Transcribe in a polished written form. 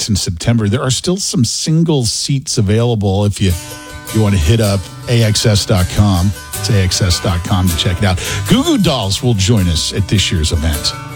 in September. There are still some single seats available if you want to hit up AXS.com. It's AXS.com to check it out. Goo Goo Dolls will join us at this year's event.